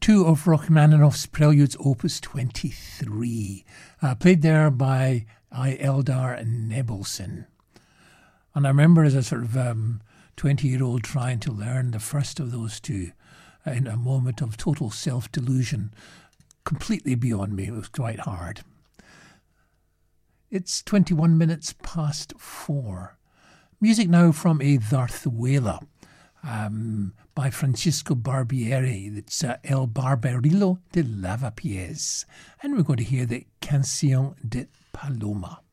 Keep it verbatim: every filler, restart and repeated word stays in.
two of Rachmaninoff's Preludes, Opus twenty-three, uh, played there by I. Eldar Nebelson. And I remember as a sort of um, twenty-year-old trying to learn the first of those two uh, in a moment of total self-delusion, completely beyond me. It was quite hard. It's twenty-one minutes past four. Music now from a Zarzuela um, by Francisco Barbieri. It's uh, El Barberillo de Lavapiés. And we're going to hear the Canción de Paloma.